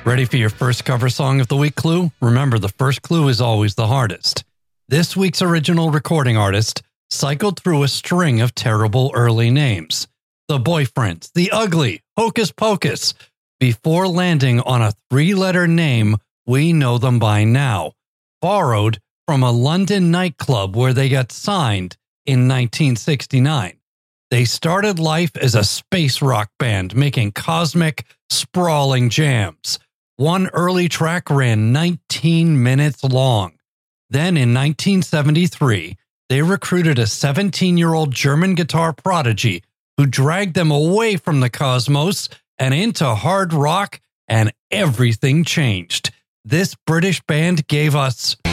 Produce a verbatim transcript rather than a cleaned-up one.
Ready for your first cover song of the week clue? Remember, the first clue is always the hardest. This week's original recording artist cycled through a string of terrible early names. The Boyfriends, The Ugly, Hocus Pocus, before landing on a three-letter name we know them by now, borrowed from a London nightclub where they got signed in nineteen sixty-nine. They started life as a space rock band making cosmic, sprawling jams. One early track ran nineteen minutes long. Then in nineteen seventy-three, they recruited a seventeen-year-old German guitar prodigy who dragged them away from the cosmos and into hard rock, and everything changed. This British band gave us